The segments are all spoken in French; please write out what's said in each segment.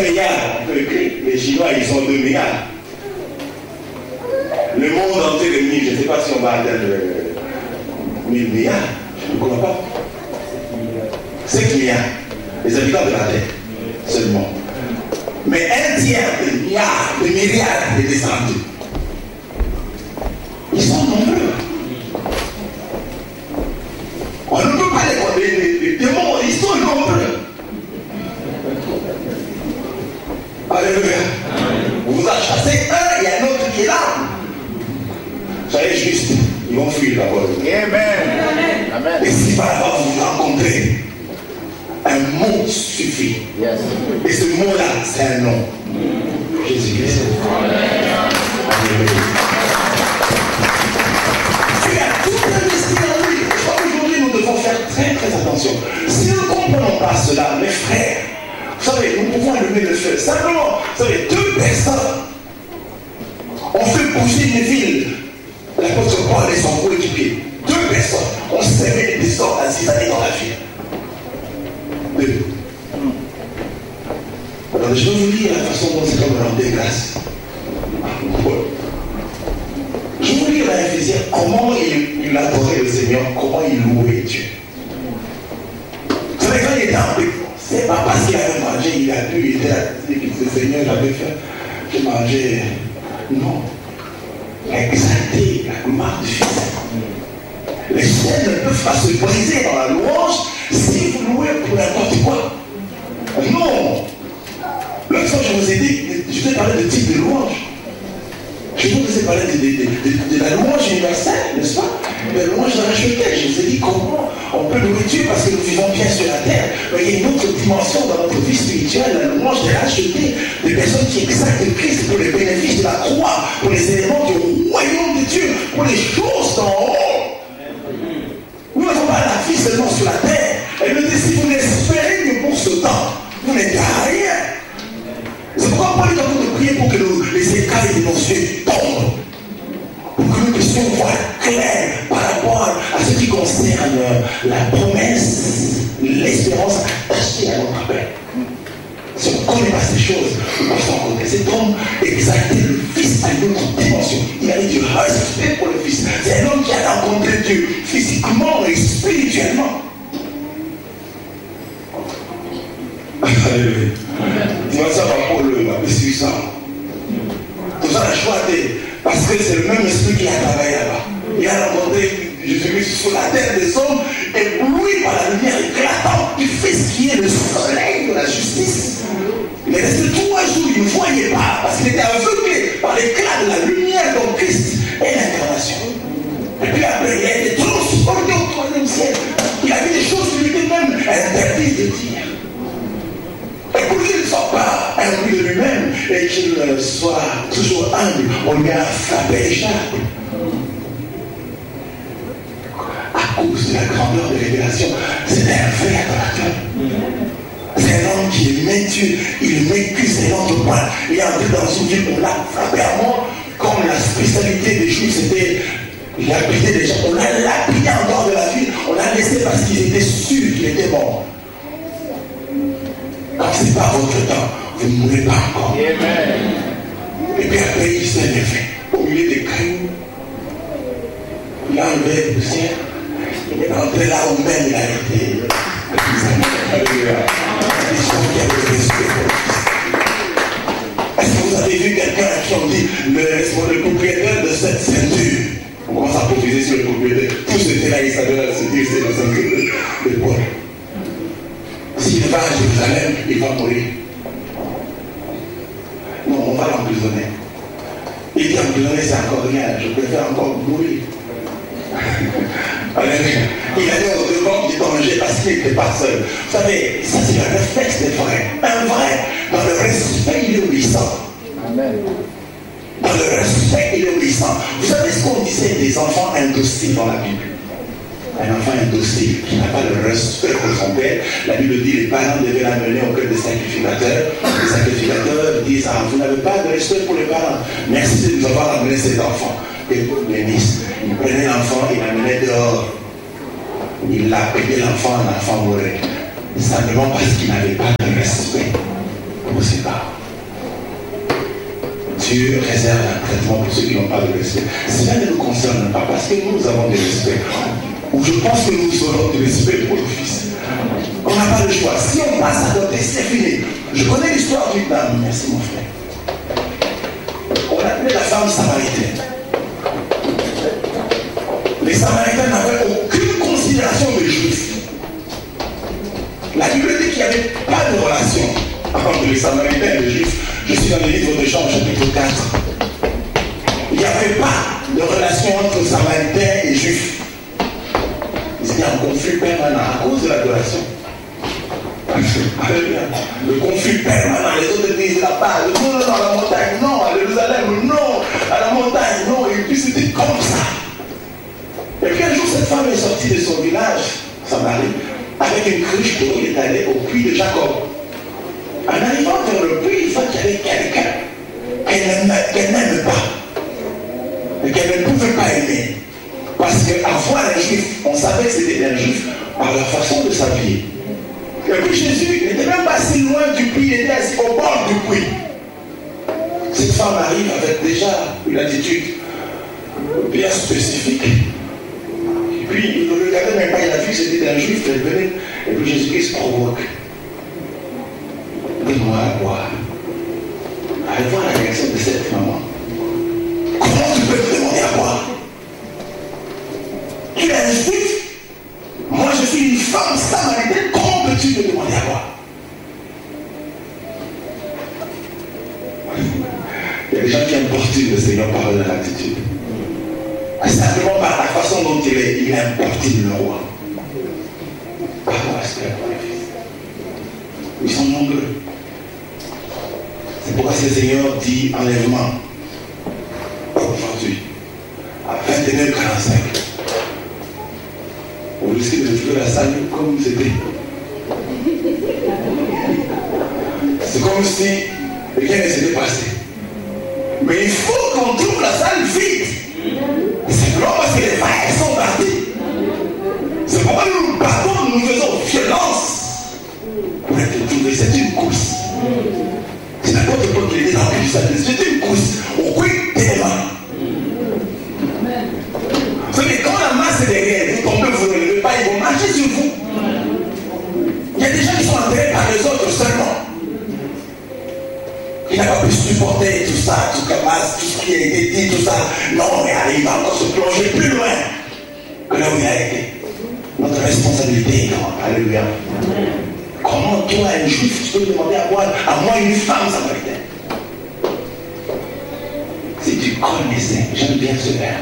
milliards, les Chinois, ils sont 2 milliards. Le monde entier est 1000, je ne sais pas si on va atteindre 1000 milliards, je ne crois pas. 5 milliards, les habitants de la Terre, seulement. Mais 1/3 de milliards de descendus. Ils sont nombreux. On ne peut pas les compter, les démons, ils sont nombreux. Alléluia. Vous en chassez un, il y a un autre qui est là. Soyez juste, ils vont fuir d'abord. Amen. Amen. Et si par rapport vous rencontrez, un mot suffit. Yes. Et ce mot-là, c'est un nom. Jésus-Christ. Alléluia. Il a tout investi dans lui. Aujourd'hui, nous devons faire très très attention. Si nous ne comprenons pas cela, mes frères, vous savez, nous pouvons allumer le feu. Simplement, vous savez, 2 personnes ont fait bouger une ville. L'apôtre Paul et son coéquipier. 2 personnes ont serré les désordres à 6 années dans la ville. 2. Alors je vais vous lire la façon dont cet homme rendait grâce. Je vais vous lire à Éphésiens comment il adorait le Seigneur, comment il louait Dieu. Vous savez, quand il était en prison, c'est pas parce qu'il avait mangé, il a bu, il était là, il dit le Seigneur, j'avais faim, j'ai mangé. Non. Exalter la gloire du Fils. Les chaînes ne peuvent pas se briser dans la louange si vous louez pour n'importe quoi. Non. L'autre fois, je vous ai dit, je vous ai parlé de type de louange. Je vous ai parlé de la louange universelle, n'est-ce pas? De la louange de racheté. Je vous ai dit comment on peut louer Dieu parce que nous vivons bien sur la terre. Mais il y a une autre dimension dans notre vie spirituelle, la louange de racheté, des personnes qui exaltent Christ pour les bénéfices de la croix, pour les éléments du royaume de Dieu, pour les choses d'en haut. Nous n'avons pas la vie seulement sur la terre. Elle me dit, si vous n'espérez que pour ce temps, vous n'êtes à rien. C'est pourquoi Paul est en train de prier pour que les écailles de nos yeux tombent. Pour que nous puissions voir clair par rapport à ce qui concerne la promesse, l'espérance attachée à notre Père. Si on ne connaît pas ces choses, nous pensons rencontrer cet homme exalter le Fils à une autre dimension. Il avait du respect pour le Fils. C'est un homme qui a rencontré Dieu physiquement et spirituellement. Alléluia. Dis-moi ça va pour le puissant. Tout ça a choisi parce que c'est le même esprit qui a travaillé là-bas. Il a rencontré Jésus-Christ sur la terre des hommes, ébloui par la lumière éclatante du Fils qui est le soleil de la justice. Il est resté 3 jours, il ne voyait pas parce qu'il était aveuglé par l'éclat de la lumière dont Christ est l'incarnation. Et puis après, il a été transporté au 3e ciel. Il a vu des choses qui lui étaient même interdites de dire. Et pour qu'il ne soit pas imbu de lui-même et qu'il soit toujours humble, on lui a frappé les charpes. À cause de la grandeur de révélation, c'est un vrai adorateur. C'est un homme qui aimait Dieu, il m'écuse et l'autre point. Il est entré dans une ville, on l'a frappé à mort, comme la spécialité des Juifs, c'était lapider les gens. On l'a lapidé en dehors de la ville, on l'a laissé parce qu'ils étaient sûrs qu'il était mort. Quand ce n'est pas votre temps, vous ne mourrez pas encore. Amen. Et puis après, il s'est levé au milieu des cailloux. Il a enlevé la poussière. Il est rentré là où même il a été. Alléluia. Les gens qui avaient le respect pour le Fils. Est-ce que vous avez vu quelqu'un à qui on dit le propriétaire de cette ceinture? On commence à profiter sur le propriétaire. Tous étaient là, ils savaient la ceinture, c'est la ceinture de Paul. S'il va à Jérusalem, il va mourir. Non, on va l'emprisonner. Il dit emprisonner, c'est encore rien. Je préfère encore mourir. Il allait au devant du danger parce qu'il n'était pas seul. Vous savez, ça c'est le réflexe des vrais. Un vrai, dans le respect, il est obéissant. Amen. Dans le respect, il est obéissant. Vous savez ce qu'on disait des enfants indociles dans la Bible? Un enfant indocile qui n'a pas le respect pour son père, la Bible dit les parents devaient l'amener auprès des sacrificateurs. Les sacrificateurs disent, ah, vous n'avez pas de respect pour les parents. Merci de nous avoir amené cet enfant. Et pour bénisse, il prenait l'enfant, il l'amenait dehors. Il l'appelait l'enfant mourait. Simplement parce qu'il n'avait pas de respect pour ses parents. Dieu réserve un traitement pour ceux qui n'ont pas de respect. Cela ne nous concerne pas parce que nous avons du respect. Ou je pense que nous aurons du respect pour le Fils. On n'a pas le choix. Si on passe à côté, c'est fini. Je connais l'histoire d'une dame. Merci mon frère. On appelait la femme samaritaine. Les Samaritains n'avaient aucune considération des Juifs. La Bible dit qu'il n'y avait pas de relation entre les Samaritains et les Juifs. Je suis dans le livre de Jean, chapitre 4. Il n'y avait pas de relation entre Samaritains et Juifs. Ils étaient en conflit permanent à cause de l'adoration. Le conflit permanent, les autres disent là-bas, non, à la montagne, non, à Jérusalem, non, à la montagne, non, et puis c'était comme ça. Et puis un jour, cette femme est sortie de son village, Samarie, avec une cruche d'eau, il est allé au puits de Jacob. En arrivant vers le puits, il voit qu'il y avait quelqu'un qu'elle n'aime pas, et qu'elle ne pouvait pas aimer. Parce qu'à voir un juif, on savait que c'était un juif par la façon de s'habiller. Et puis Jésus n'était même pas si loin du puits, il était assis au bord du puits. Cette femme arrive avec déjà une attitude bien spécifique. Et puis il ne regardait même pas, il a vu que c'était un juif, elle venait. Et puis Jésus-Christ provoque. Donne-moi à boire. Allez voir la réaction de cette maman. Comment tu peux me demander à boire? Tu es un juif? Moi je suis une femme samaritaine, comment peux-tu me demander à boire? Il y a des gens qui importunent le Seigneur par leur attitude. Simplement par la façon dont il importune le roi. Par rapport à ce qu'il a pour les fils. Ils sont nombreux. C'est pourquoi ce Seigneur dit enlèvement. Aujourd'hui, à 21h45. Vous risquez de trouver la salle comme c'était. C'est comme si rien ne s'était passé. Mais il faut qu'on trouve la salle vide. Simplement parce que les vagues sont partis. C'est pourquoi nous nous battons, nous faisons violence pour être trouvés. C'est une course. C'est n'importe quoi qui est dans le salle. C'est une course. Au coup d'éléments. Vous savez, quand la masse est derrière, vous tombez, vous ne levez pas, ils vont marcher sur vous. Il y a des gens qui sont enterrés par les autres seulement. Il n'a pas pu supporter tout ça, tout ce qui a été dit, tout ça. Non, mais allez, il va encore se plonger plus loin que là où il a été. Notre responsabilité est grande. Alléluia. Comment toi, un juif, tu peux demander à moi une femme samaritaine? Si tu connaissais, j'aime bien ce verbe.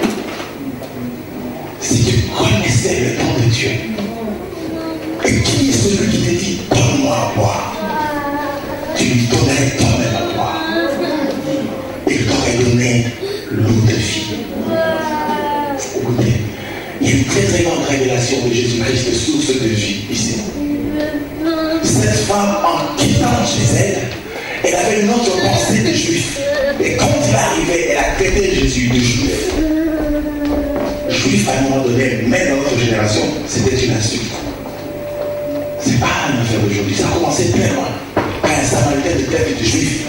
Si tu connaissais le temps de Dieu, et qui est celui qui te dit, donne-moi à boire, tu lui donnerais toi-même à boire. Il t'aurait donné l'eau de vie. Écoutez, il y a une très très grande révélation de Jésus-Christ, source de vie ici. Cette femme, en quittant chez elle, elle avait une autre pensée de juif. Et quand il arrivait, elle a traité Jésus de juif. Juif, à un moment donné, même dans notre génération, c'était une insulte. C'est pas une affaire d'aujourd'hui, ça a commencé bien loin. Quand un Samaritain de tête de juif,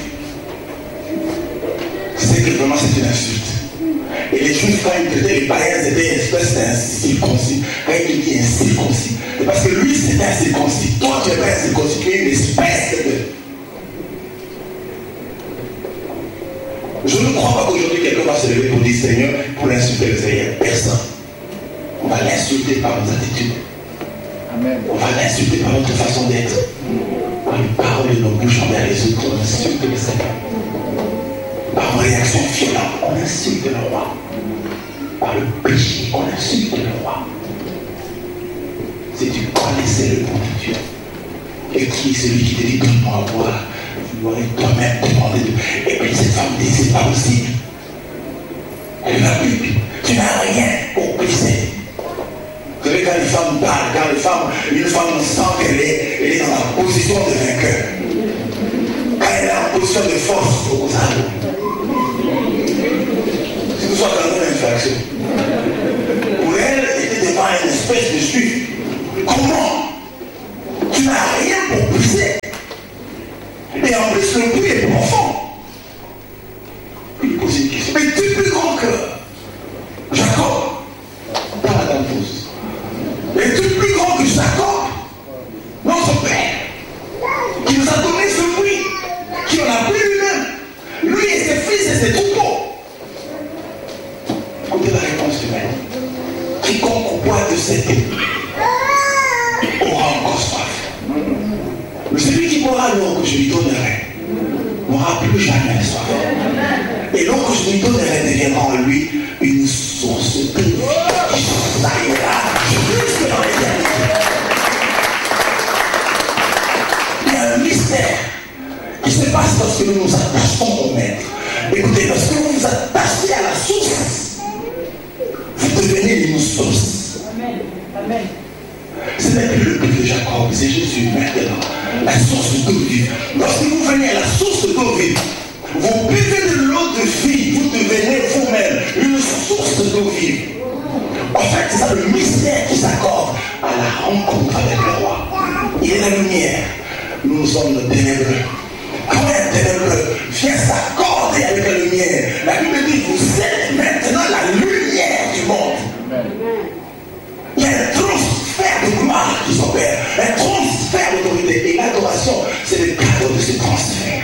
c'est que vraiment c'est une insulte. Et les juifs, quand ils traitaient les païens, c'était une espèce d'incirconcis. Quand il dit incirconcis, c'est parce que lui c'était incirconcis. Toi tu es pas incirconcis, tu es une espèce de. Je ne crois pas qu'aujourd'hui quelqu'un va se lever pour dire Seigneur, pour l'insulter le Seigneur. Personne. On va l'insulter par nos attitudes. Amen. On va l'insulter par notre façon d'être. Par les paroles de nos bouches envers les autres, on insulte le Seigneur. Par une réaction violente, on insulte le roi. Par le péché, on insulte le roi. Si tu connaissais le nom de Dieu, et qui est celui qui te dit donne-moi à boire, tu aurais toi-même demandé de. Et puis cette femme dit c'est pas possible. Elle n'a plus. Tu n'as rien pour pisser. Vous savez, quand les femmes parlent, quand une femme sent qu'elle est dans la position de vainqueur, quand elle est en position de force, pour ça. Si nous sommes dans une infraction, pour elle, elle était devant une espèce de juif. Comment? Tu n'as rien pour pisser. Et en plus, le puits est profond. celui qui boira l'eau que je lui donnerai n'aura plus jamais soif. Et l'eau que je lui donnerai deviendra en lui une source de vie. Ça ira jusque dans l'éternité. Il y a un mystère qui se passe lorsque nous nous attachons au Maître. Écoutez, lorsque vous vous attachez à la source, vous devenez une source. Amen. Amen. Ce n'est plus le but de Jacob, c'est Jésus maintenant, la source d'eau vive. Lorsque vous venez à la source d'eau vive, vous buvez de l'eau de vie, vous devenez vous-même une source d'eau vive. En fait, c'est ça le mystère qui s'accorde à la rencontre avec le roi. Il est la lumière, nous sommes le ténébreux. Quand un ténébreux vient s'accorder avec la lumière, la Bible dit, vous êtes maintenant la lumière du monde. Il y a un transfert de gloire qui s'opère, un transfert d'autorité. Et l'adoration, c'est le cadre de ce transfert.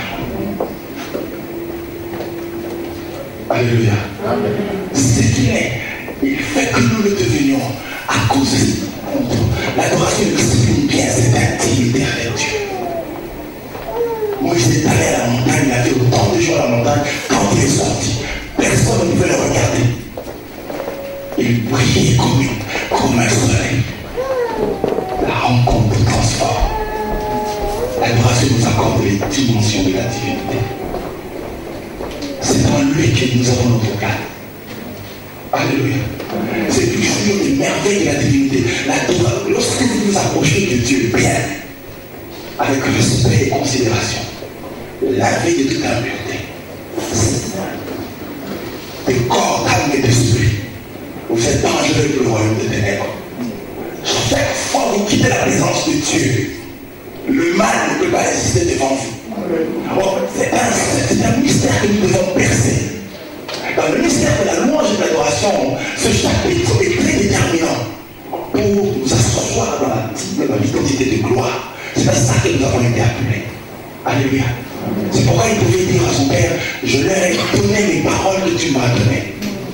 Alléluia. C'est qu'il est. Il fait que nous le devenions à cause de cette rencontre. L'adoration exprime bien cette intimité avec Dieu. Moïse est allé à la montagne, il a fait autant de jours à la montagne. Quand il est sorti, personne ne pouvait le regarder. Il brillait comme un soleil. La rencontre transforme. L'adoration nous accorde les dimensions de la divinité. C'est dans lui que nous avons notre cas. Alléluia. C'est toujours une merveille de la divinité. Lorsque vous vous approchez de Dieu bien, avec respect et considération, lavé de toute impureté, de corps, d'âme et d'esprit, vous êtes dangereux pour le royaume des ténèbres. Chaque fois que vous quittez la présence de Dieu, le mal ne peut pas résister devant vous. Bon, c'est un mystère que nous devons percer. Dans le mystère de la louange et de l'adoration, ce chapitre est très déterminant pour nous asseoir dans la vitalité de gloire. C'est à ça que nous avons été appelés. Alléluia. C'est pourquoi il pouvait dire à son père, je leur ai donné les paroles que tu m'as données.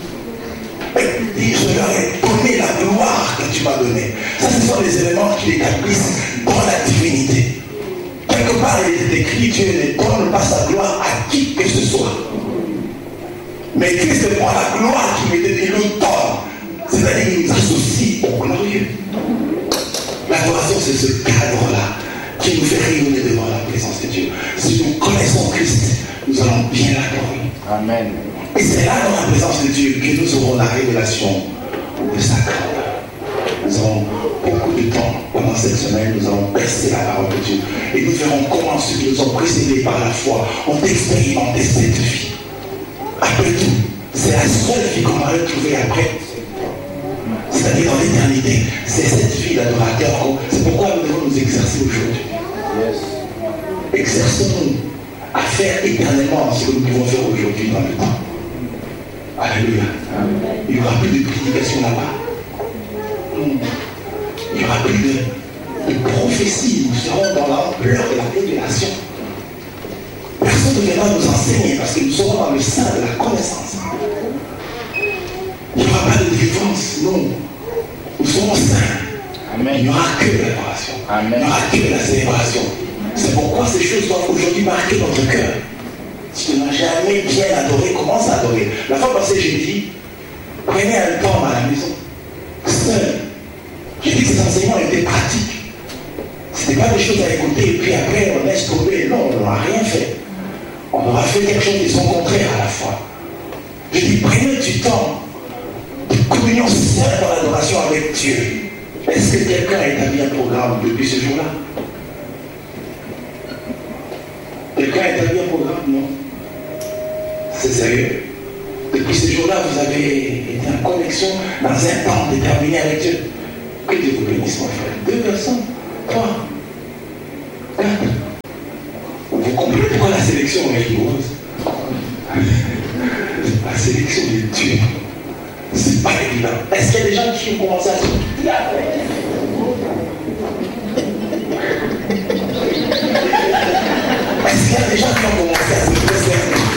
Et je leur ai donné la gloire que tu m'as donnée. Ça, ce sont les éléments qui l'établissent dans la divinité. Quelque part, il est écrit, Dieu ne donne pas sa gloire à qui que ce soit. Mais Christ prend la gloire qui m'était donnée, nous donne. C'est-à-dire qu'il nous associe au glorieux. L'adoration, c'est ce cadre-là qui nous fait rayonner devant la présence de Dieu. Si nous connaissons Christ, nous allons bien l'adorer. Amen. Et c'est là, dans la présence de Dieu, que nous aurons la révélation de sa grandeur. Nous aurons beaucoup de temps pendant cette semaine, nous allons percer la parole de Dieu. Et nous verrons comment ceux qui nous ont précédés par la foi ont expérimenté cette vie. Après tout, c'est la seule vie qu'on va retrouver après. C'est-à-dire dans l'éternité. C'est cette vie d'adorateur. C'est pourquoi nous devons nous exercer aujourd'hui. Exerçons-nous à faire éternellement ce que nous pouvons faire aujourd'hui dans le temps. Alléluia. Il n'y aura plus de prédication là-bas. Il n'y aura plus de prophétie. Nous serons dans l'ampleur de la révélation. Personne ne viendra nous enseigner parce que nous serons dans le sein de la connaissance. Il n'y aura pas de délivrance, non. Nous serons saints. Amen. Il n'y aura que l'adoration. Il n'y aura que la célébration. C'est pourquoi ces choses doivent aujourd'hui marquer notre cœur. Si tu n'as jamais bien adoré, commence à adorer. La fois passée, j'ai dit, prenez un temps à la maison, seul. J'ai dit que ces enseignements étaient pratiques. Ce n'était pas des choses à écouter et puis après on laisse tomber. Non, on n'aura rien fait. On aura fait quelque chose de son contraire à la fois. J'ai dit, prenez du temps de communion seule dans l'adoration avec Dieu. Est-ce que quelqu'un a établi un programme depuis ce jour-là? Quelqu'un a établi un programme? Non. C'est sérieux. Depuis ce jour-là, vous avez été en connexion dans un temps déterminé avec Dieu. Que Dieu vous bénisse, mon frère. 2 personnes, 3, 4. Vous comprenez pourquoi la sélection est rigoureuse? La sélection de Dieu, c'est pas évident. Est-ce qu'il y a des gens qui ont commencé à se dire? Est-ce qu'il y a des gens qui ont commencé à se dire?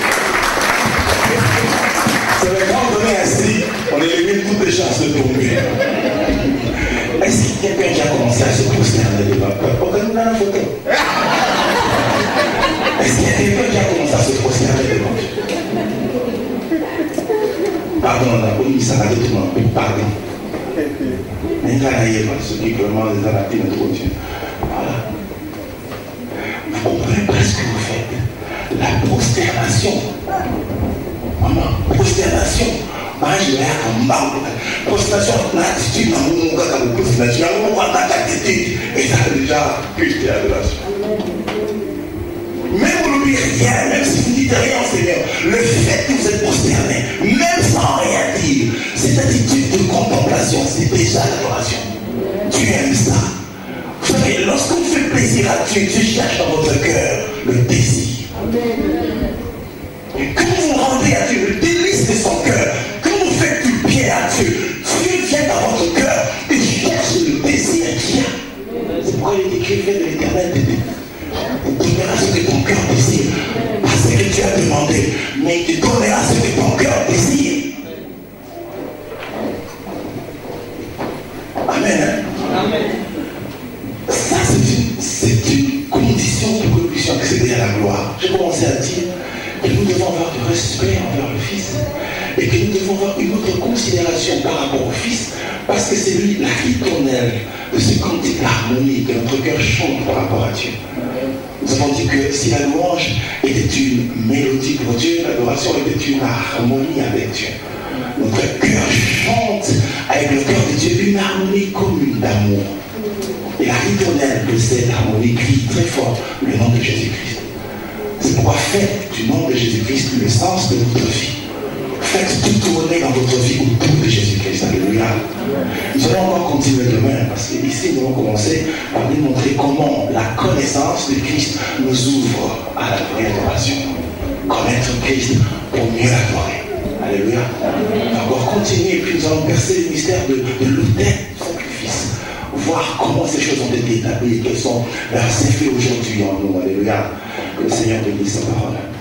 C'est le grand donné ainsi, on élimine toutes les chances de tomber. Est-ce qu'il y a quelqu'un qui a commencé à se prosterner devant le peuple? On nous donne une photo. Est-ce qu'il y a quelqu'un qui a commencé à se prosterner devant Dieu? Pardon, on a connu ça à tout le monde. Pardon. Mais là, il y a ceux qui vraiment les arrêtés de trop Dieu. Voilà. Vous comprenez pas ce que vous faites. La prosternation. Maman, prosternation. Je vais à prosternation, l'attitude dans mon gars, dans mon prosternation, on va dans l'attitude. Et ça a déjà plus de l'adoration. Même vous n'oubliez rien, même si vous ne dites rien au Seigneur, le fait que vous êtes prosterné, même sans rien dire, cette attitude de contemplation, c'est déjà l'adoration. Tu aimes ça. Vous savez, lorsqu'on fait plaisir à Dieu, Dieu cherche dans votre cœur le désir. Quand vous vous rendez à Dieu, le délice de son cœur, quand vous faites du bien à Dieu, Dieu vient dans votre cœur et cherche le désir qu'il y a. C'est pourquoi il est écrit, fais de l'éternel tes désirs. Tu donneras ce que ton cœur désire, pas ce que tu as demandé, mais tu donneras ce que ton cœur désire. Amen. Hein? Amen. Ça, c'est une condition pour que nous puissions accéder à la gloire. J'ai commencé à dire que nous devons avoir du respect envers le Fils et que nous devons avoir une autre considération par rapport au Fils, parce que c'est lui la ritournelle de ce cantique d'harmonie que notre cœur chante par rapport à Dieu. Nous avons dit que si la louange était une mélodie pour Dieu, l'adoration était une harmonie avec Dieu. Notre cœur chante avec le cœur de Dieu une harmonie commune d'amour. Et la ritournelle de cette harmonie crie très fort le nom de Jésus-Christ. C'est pourquoi faites du nom de Jésus-Christ le sens de votre vie. Faites tout tourner dans votre vie autour de Jésus-Christ. Alléluia. Nous allons encore continuer demain, parce qu'ici nous allons commencer par démontrer comment la connaissance de Christ nous ouvre à la vraie adoration. Connaître Christ pour mieux l'adorer. Alléluia. On va encore continuer et puis nous allons percer le mystère de l'autel du sacrifice. Voir comment ces choses ont été établies et quels sont leurs effets aujourd'hui en nous. Alléluia. Que le Seigneur bénisse sa parole.